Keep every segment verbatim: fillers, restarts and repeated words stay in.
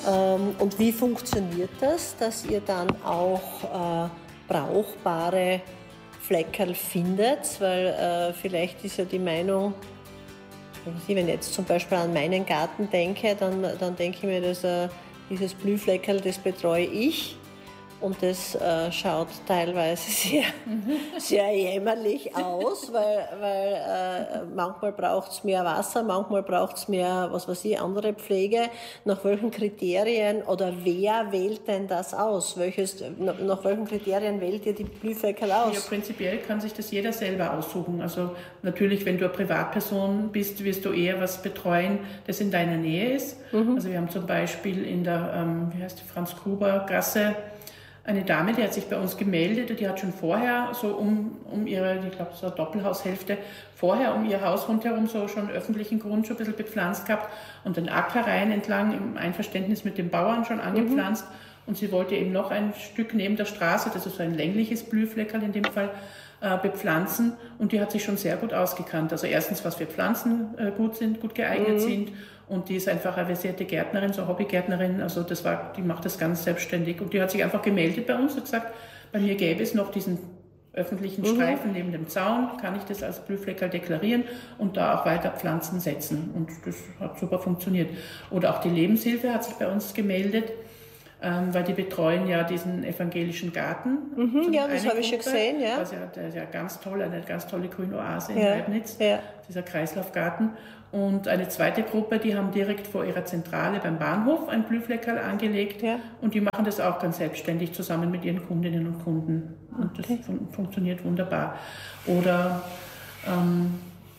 Ähm, und wie funktioniert das, dass ihr dann auch äh, brauchbare Fleckerl findet? Weil äh, vielleicht ist ja die Meinung, wenn ich jetzt zum Beispiel an meinen Garten denke, dann, dann denke ich mir, dass äh, dieses Blühfleckerl, das betreue ich. Und das äh, schaut teilweise sehr, sehr jämmerlich aus, weil, weil äh, manchmal braucht es mehr Wasser, manchmal braucht es mehr, was weiß ich, andere Pflege. Nach welchen Kriterien oder wer wählt denn das aus? Welches, nach welchen Kriterien wählt ihr die Blühfleckerl aus? Ja, prinzipiell kann sich das jeder selber aussuchen. Also natürlich, wenn du eine Privatperson bist, wirst du eher was betreuen, das in deiner Nähe ist. Mhm. Also wir haben zum Beispiel in der, ähm, wie heißt die, Franz-Gruber-Gasse, eine Dame, die hat sich bei uns gemeldet und die hat schon vorher so um, um ihre, ich glaube so eine Doppelhaushälfte, vorher um ihr Haus rundherum so schon öffentlichen Grund schon ein bisschen bepflanzt gehabt und den Ackereien entlang im Einverständnis mit den Bauern schon angepflanzt. Mhm. Und sie wollte eben noch ein Stück neben der Straße, das ist so ein längliches Blühfleckerl in dem Fall, äh, bepflanzen. Und die hat sich schon sehr gut ausgekannt. Also erstens, was für Pflanzen äh, gut sind, gut geeignet mhm. sind. Und die ist einfach eine versierte Gärtnerin, so Hobbygärtnerin. Also das war, die macht das ganz selbstständig. Und die hat sich einfach gemeldet bei uns und gesagt, bei mir gäbe es noch diesen öffentlichen Streifen mhm. neben dem Zaun, kann ich das als Blühfleckerl deklarieren und da auch weiter Pflanzen setzen. Und das hat super funktioniert. Oder auch die Lebenshilfe hat sich bei uns gemeldet, ähm, weil die betreuen ja diesen evangelischen Garten. Mhm, ja, das habe ich schon gesehen, ja. Also der ist ja ganz toll, eine ganz tolle Grünoase in ja, Leibniz, ja. dieser Kreislaufgarten. Und eine zweite Gruppe, die haben direkt vor ihrer Zentrale beim Bahnhof ein Blühfleckerl angelegt. Ja. Und die machen das auch ganz selbstständig zusammen mit ihren Kundinnen und Kunden. Und okay. das fun- funktioniert wunderbar. Oder ähm,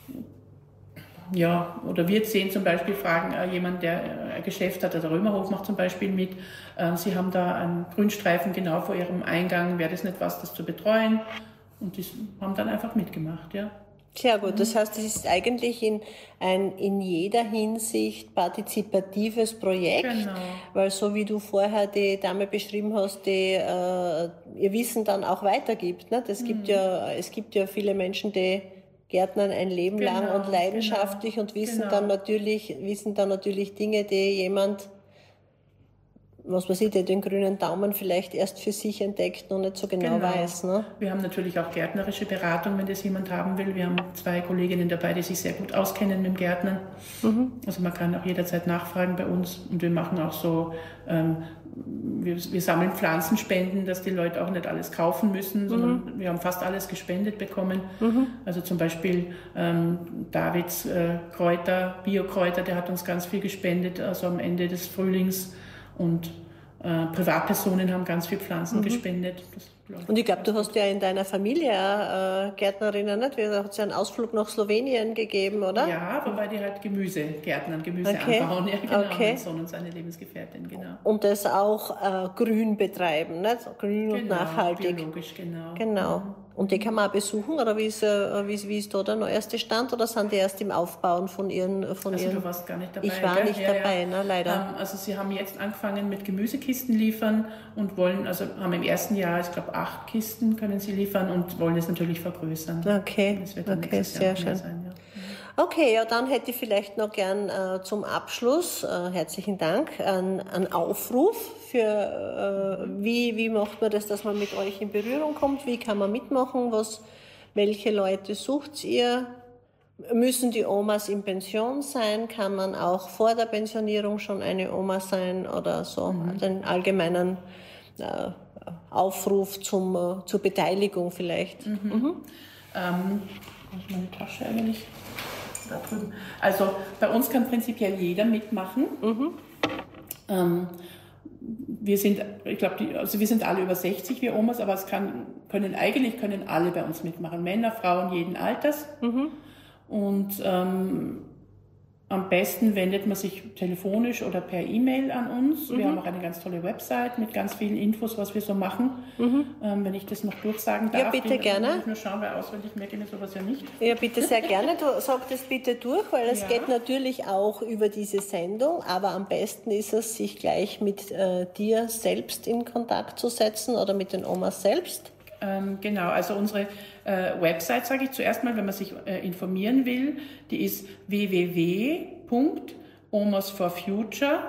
ja, oder wir sehen zum Beispiel, fragen äh, jemand, der äh, ein Geschäft hat, also der Römerhof macht zum Beispiel mit, äh, sie haben da einen Grünstreifen genau vor ihrem Eingang, wäre das nicht was, das zu betreuen? Und die haben dann einfach mitgemacht, ja. Sehr gut, das heißt, es ist eigentlich in, ein in jeder Hinsicht partizipatives Projekt, genau. Weil so wie du vorher die Dame beschrieben hast, die äh, ihr Wissen dann auch weitergibt. Ne? Das mhm. gibt ja, es gibt ja viele Menschen, die Gärtnern ein Leben genau, lang und leidenschaftlich genau, und wissen genau. dann natürlich, wissen dann natürlich Dinge, die jemand, was weiß ich, der den grünen Daumen vielleicht erst für sich entdeckt, noch nicht so genau, genau. weiß. Ne? Wir haben natürlich auch gärtnerische Beratung, wenn das jemand haben will. Wir haben zwei Kolleginnen dabei, die sich sehr gut auskennen mit dem Gärtnern. Mhm. Also man kann auch jederzeit nachfragen bei uns. Und wir machen auch so, ähm, wir, wir sammeln Pflanzenspenden, dass die Leute auch nicht alles kaufen müssen, sondern mhm. wir haben fast alles gespendet bekommen. Mhm. Also zum Beispiel ähm, Davids äh, Kräuter, Biokräuter, der hat uns ganz viel gespendet, also am Ende des Frühlings. Und äh, Privatpersonen haben ganz viel Pflanzen mhm. gespendet. Das, und ich glaube, du hast ja in deiner Familie äh, Gärtnerinnen, nicht? Da hat es ja einen Ausflug nach Slowenien gegeben, oder? Ja, wobei die halt Gemüse gärtnern, Gemüse okay. anbauen. Ja, genau. Okay. Mein Sohn und seine Lebensgefährtin, genau. Und das auch äh, grün betreiben, nicht? Grün genau, und nachhaltig. Biologisch, genau. Genau. Mhm. Und die kann man auch besuchen, oder wie ist, äh, wie, ist, wie ist da der neueste Stand, oder sind die erst im Aufbauen von ihren... Von also ihren... du warst gar nicht dabei. Ich war gell? nicht ja, dabei, ja. Ne, leider. Ähm, also sie haben jetzt angefangen mit Gemüsekisten liefern und wollen, also haben im ersten Jahr, ich glaube, acht Kisten können sie liefern und wollen es natürlich vergrößern. Okay, das wird dann okay, sehr schön. Sein, ja. Okay, ja, dann hätte ich vielleicht noch gern äh, zum Abschluss, äh, herzlichen Dank, einen, einen Aufruf für, äh, wie, wie macht man das, dass man mit euch in Berührung kommt, wie kann man mitmachen, was, welche Leute sucht ihr, müssen die Omas in Pension sein, kann man auch vor der Pensionierung schon eine Oma sein oder so, mhm. den allgemeinen äh, Aufruf zum, äh, zur Beteiligung vielleicht. Mhm. Mhm. Ähm, meine Tasche eigentlich. Da drüben. Also bei uns kann prinzipiell jeder mitmachen. Mhm. Ähm, wir sind, ich glaube, also wir sind alle über sechzig, wir Omas, aber es kann, können eigentlich können alle bei uns mitmachen, Männer, Frauen jeden Alters. Mhm. Und ähm, am besten wendet man sich telefonisch oder per E-Mail an uns. Mhm. Wir haben auch eine ganz tolle Website mit ganz vielen Infos, was wir so machen. Mhm. Ähm, wenn ich das noch durchsagen darf. Ja, bitte gerne. Ich muss nur schauen, weil auswendig merke ich mir sowas ja nicht. Ja, bitte sehr gerne. Du sag das bitte durch, weil es ja. geht natürlich auch über diese Sendung. Aber am besten ist es, sich gleich mit äh, dir selbst in Kontakt zu setzen oder mit den Omas selbst. Ähm, genau, also unsere äh, Website, sage ich zuerst mal, wenn man sich äh, informieren will, die ist w w w punkt omas for future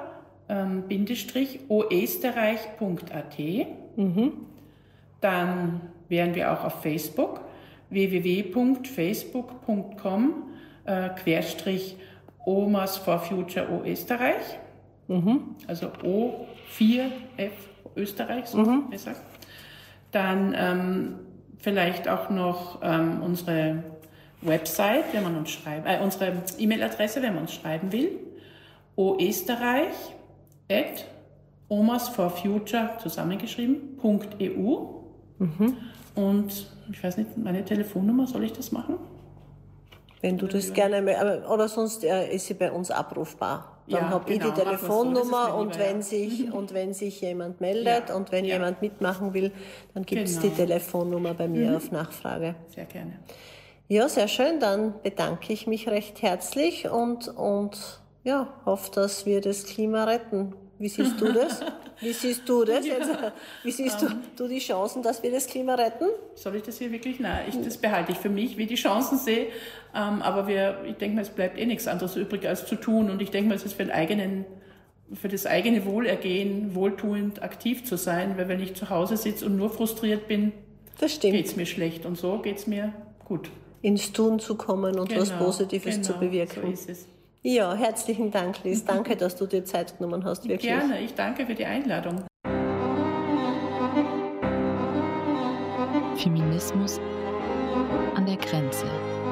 ähm, Bindestrich oesterreich punkt a t. Mhm. Dann wären wir auch auf Facebook, w w w punkt facebook punkt com äh, Querstrich Omas for Future Oesterreich. Mhm. Also O vier F Österreich, so Mhm. gesagt. Dann ähm, vielleicht auch noch ähm, unsere Website, wenn man uns schreibt, äh, unsere E-Mail-Adresse, wenn man uns schreiben will, oesterreich at omasforfuture zusammengeschrieben, .eu. Mhm. Und ich weiß nicht, meine Telefonnummer, soll ich das machen? Wenn du das gerne, aber- oder sonst äh, ist sie bei uns abrufbar. Dann Ja, habe genau, ich die machen wir so. Das ist Telefonnummer mir und lieber, wenn ja. sich und wenn sich jemand meldet Ja, und wenn ja. jemand mitmachen will, dann gibt es Genau. die Telefonnummer bei mir auf Nachfrage. Sehr gerne. Ja, sehr schön. Dann bedanke ich mich recht herzlich und, und ja, hoffe, dass wir das Klima retten. Wie siehst du das? Wie siehst du das? Jetzt, wie siehst du, du die Chancen, dass wir das Klima retten? Soll ich das hier wirklich? Nein, ich, das behalte ich für mich, wie die Chancen sehe. Ähm, aber wir, ich denke mal, es bleibt eh nichts anderes übrig, als zu tun. Und ich denke mal, es ist für, den eigenen, für das eigene Wohlergehen wohltuend aktiv zu sein. Weil wenn ich zu Hause sitze und nur frustriert bin, Das stimmt. geht es mir schlecht. Und so geht es mir gut. Ins Tun zu kommen und was Genau, Positives genau, zu bewirken. So ist es. Ja, herzlichen Dank, Liz. Danke, dass du dir Zeit genommen hast, wirklich. Gerne, ich danke für die Einladung. Feminismus an der Grenze.